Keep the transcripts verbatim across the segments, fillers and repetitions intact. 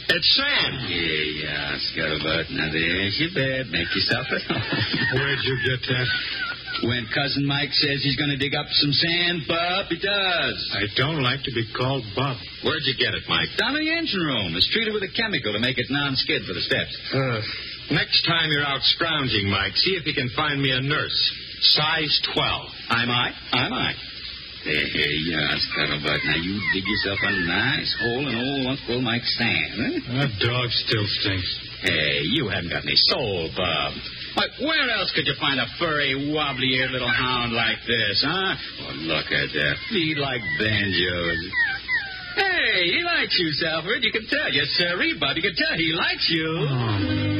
It's sand. Yeah, yeah, Scuttlebutt. Now, there's your bed. Make yourself at home. Where'd you get that? When Cousin Mike says he's going to dig up some sand, Bub, he does. I don't like to be called Bub. Where'd you get it, Mike? Down in the engine room. It's treated with a chemical to make it non-skid for the steps. Uh, next time you're out scrounging, Mike, see if you can find me a nurse. Size twelve. I might. I might. There you are, Scuttlebutt. Now, you dig yourself a nice hole in old Uncle Mike's sand, huh? That dog still stinks. Hey, you haven't got any soul, Bub. Why, where else could you find a furry, wobbly-eared little hound like this, huh? Oh, look at that. Feet like banjos. Hey, he likes you, Salford. You can tell. Yes, sirree, Bub. You can tell he likes you. Oh.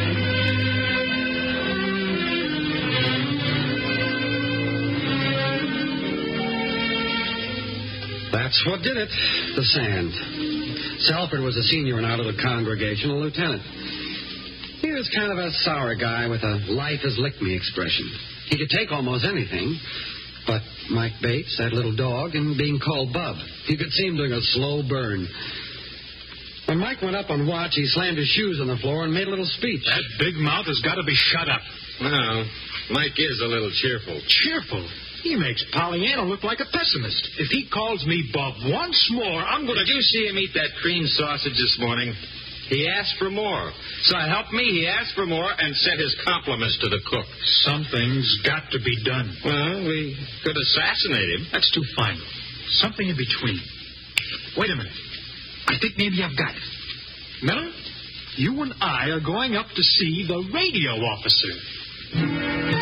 That's what did it, the sand. Salford was a senior and out of the congregation, a lieutenant. He was kind of a sour guy with a life-as-lick-me expression. He could take almost anything, but Mike Bates, that little dog, and being called Bub, you could see him doing a slow burn. When Mike went up on watch, he slammed his shoes on the floor and made a little speech. That big mouth has got to be shut up. Well, Mike is a little cheerful. Cheerful? He makes Pollyanna look like a pessimist. If he calls me Bub once more, I'm going to... Did you see him eat that cream sausage this morning? He asked for more. So help me, he asked for more and sent his compliments to the cook. Something's got to be done. Well, we could assassinate him. That's too final. Something in between. Wait a minute. I think maybe I've got it. Miller, you and I are going up to see the radio officer.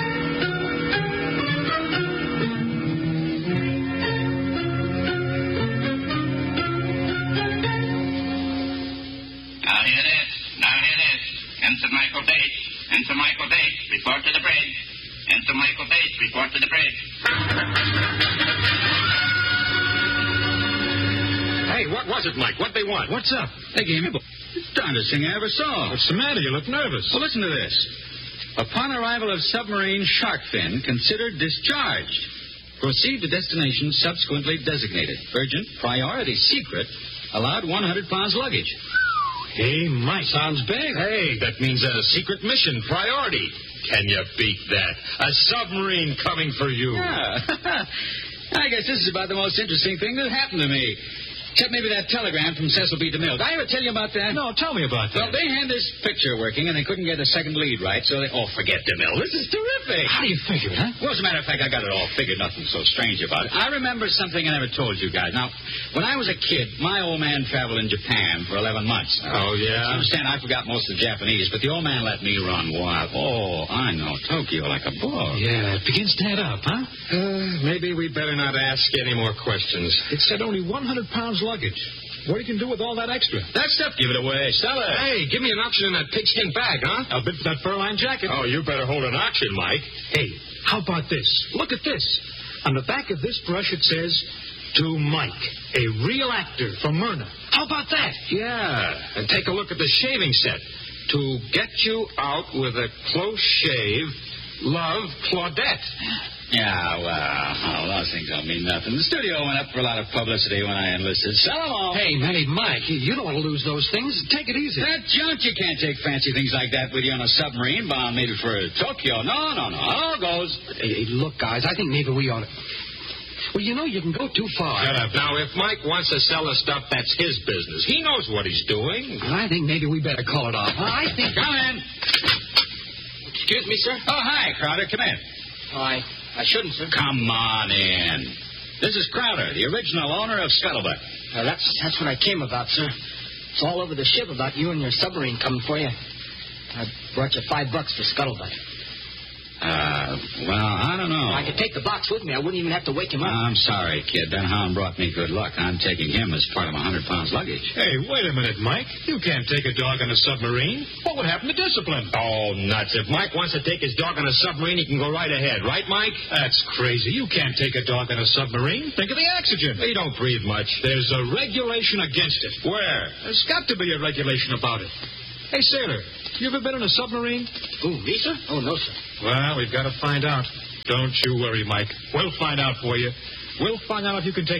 Ensign Michael Bates. Ensign Michael Bates, report to the bridge. Ensign Michael Bates, report to the bridge. Hey, what was it, Mike? What'd they want? What's up? They gave me the darndest thing I ever saw. What's the matter? You look nervous. Well, listen to this. Upon arrival of submarine shark fin, considered discharged. Proceed to destination subsequently designated. Urgent, priority, secret, allowed one hundred pounds luggage. Hey, Mike. Sounds big. Hey, that means a secret mission, priority. Can you beat that? A submarine coming for you. Yeah. I guess this is about the most interesting thing that happened to me. Except maybe that telegram from Cecil B. DeMille. Did I ever tell you about that? No, tell me about that. Well, they had this picture working, and they couldn't get the second lead right, so they... Oh, forget DeMille. This is terrific. How do you figure it, huh? Well, as a matter of fact, I got it all figured. Nothing so strange about it. I remember something I never told you guys. Now, when I was a kid, my old man traveled in Japan for eleven months. Oh, yeah? You understand, I forgot most of the Japanese, but the old man let me run wild. Oh, I know Tokyo like a book. Yeah, it begins to add up, huh? Uh, maybe we better not ask any more questions. It said only one hundred pounds luggage. What you can do with all that extra? That stuff, give it away. Stella. Hey, give me an auction in that pigskin bag, huh? A bid for that fur-lined jacket. Oh, you better hold an auction, Mike. Hey, how about this? Look at this. On the back of this brush, it says, to Mike, a real actor from Myrna. How about that? Yeah, and take a look at the shaving set. To get you out with a close shave, love, Claudette. Yeah, well, oh, those things don't mean nothing. The studio went up for a lot of publicity when I enlisted. Sell them all. Hey, Matty, Mike, you, you don't want to lose those things. Take it easy. That junk, you can't take fancy things like that with you on a submarine bound maybe for Tokyo. No, no, no. All goes. Hey, look, guys, I think maybe we ought to... Well, you know, you can go too far. Shut up. Now, if Mike wants to sell the stuff, that's his business. He knows what he's doing. I think maybe we better call it off. I think... Come in. Excuse me, sir? Oh, hi, Crowder. Come in. Oh, I, I shouldn't, sir. Come on in. This is Crowder, the original owner of Scuttlebutt. Uh, that's that's what I came about, sir. It's all over the ship about you and your submarine coming for you. I brought you five bucks for Scuttlebutt. Uh, well, I don't know. I could take the box with me. I wouldn't even have to wake him up. I'm sorry, kid. Ben Hound brought me good luck. I'm taking him as part of my one hundred pounds luggage. Hey, wait a minute, Mike. You can't take a dog on a submarine. What would happen to discipline? Oh, nuts. If Mike wants to take his dog on a submarine, he can go right ahead. Right, Mike? That's crazy. You can't take a dog on a submarine. Think of the oxygen. He don't breathe much. There's a regulation against it. Where? There's got to be a regulation about it. Hey, sailor, you ever been in a submarine? Who, me, sir? Oh, no, sir. Well, we've got to find out. Don't you worry, Mike. We'll find out for you. We'll find out if you can take